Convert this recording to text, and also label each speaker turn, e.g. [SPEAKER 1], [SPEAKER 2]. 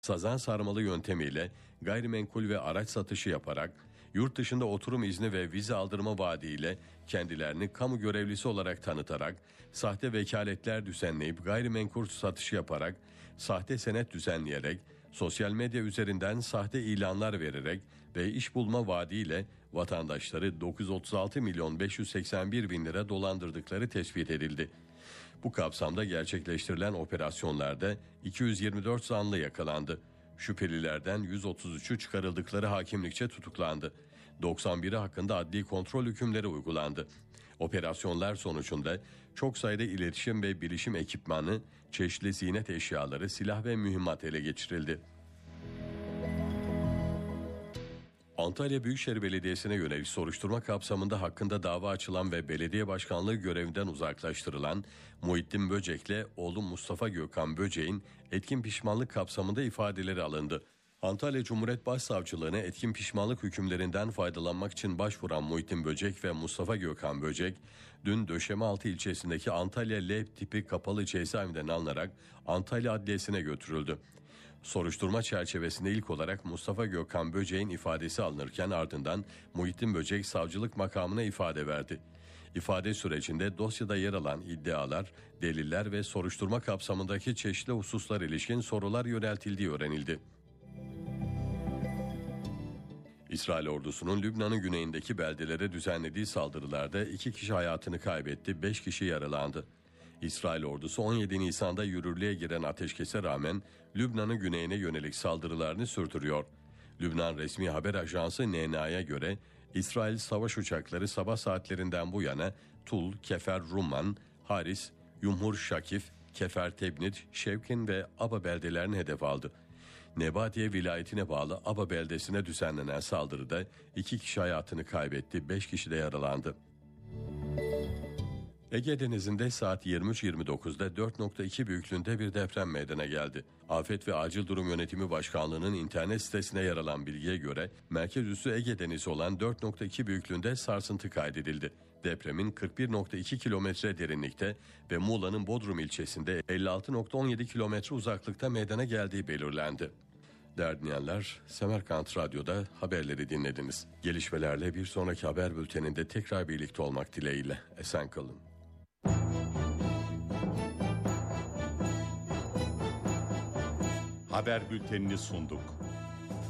[SPEAKER 1] Sazan sarmalı yöntemiyle gayrimenkul ve araç satışı yaparak, yurt dışında oturum izni ve vize aldırma vaadiyle kendilerini kamu görevlisi olarak tanıtarak, sahte vekaletler düzenleyip gayrimenkul satışı yaparak, sahte senet düzenleyerek, sosyal medya üzerinden sahte ilanlar vererek ve iş bulma vaadiyle vatandaşları 936 milyon 581 bin lira dolandırdıkları tespit edildi. Bu kapsamda gerçekleştirilen operasyonlarda 224 zanlı yakalandı. Şüphelilerden 133'ü çıkarıldıkları hakimlikçe tutuklandı. 91'i hakkında adli kontrol hükümleri uygulandı. Operasyonlar sonucunda çok sayıda iletişim ve bilişim ekipmanı, çeşitli ziynet eşyaları, silah ve mühimmat ele geçirildi. Antalya Büyükşehir Belediyesi'ne yönelik soruşturma kapsamında hakkında dava açılan ve belediye başkanlığı görevinden uzaklaştırılan Muhittin Böcek'le oğlu Mustafa Gökhan Böcek'in etkin pişmanlık kapsamında ifadeleri alındı. Antalya Cumhuriyet Başsavcılığına etkin pişmanlık hükümlerinden faydalanmak için başvuran Muhittin Böcek ve Mustafa Gökhan Böcek, dün Döşemealtı ilçesindeki Antalya L tipi kapalı cezaevinden alınarak Antalya Adliyesi'ne götürüldü. Soruşturma çerçevesinde ilk olarak Mustafa Gökhan Böcek'in ifadesi alınırken ardından Muhittin Böcek savcılık makamına ifade verdi. İfade sürecinde dosyada yer alan iddialar, deliller ve soruşturma kapsamındaki çeşitli hususlar ilişkin sorular yöneltildiği öğrenildi. İsrail ordusunun Lübnan'ın güneyindeki beldelere düzenlediği saldırılarda 2 kişi hayatını kaybetti, 5 kişi yaralandı. İsrail ordusu 17 Nisan'da yürürlüğe giren ateşkese rağmen Lübnan'ın güneyine yönelik saldırılarını sürdürüyor. Lübnan resmi haber ajansı NNA'ya göre İsrail savaş uçakları sabah saatlerinden bu yana Tul, Kefer Rumman, Haris, Yumhur Şakif, Kefer Tebnit, Şevkin ve Aba beldelerini hedef aldı. Nebatiye vilayetine bağlı Aba beldesine düzenlenen saldırıda 2 kişi hayatını kaybetti, 5 kişi de yaralandı. Ege Denizi'nde saat 23.29'da 4.2 büyüklüğünde bir deprem meydana geldi. Afet ve Acil Durum Yönetimi Başkanlığı'nın internet sitesine yer alan bilgiye göre merkez üssü Ege Denizi olan 4.2 büyüklüğünde sarsıntı kaydedildi. Depremin 41.2 kilometre derinlikte ve Muğla'nın Bodrum ilçesinde 56.17 kilometre uzaklıkta meydana geldiği belirlendi. Değerli dinleyenler, Semerkant Radyo'da haberleri dinlediniz. Gelişmelerle bir sonraki haber bülteninde tekrar birlikte olmak dileğiyle. Esen kalın.
[SPEAKER 2] Haber bültenini sunduk.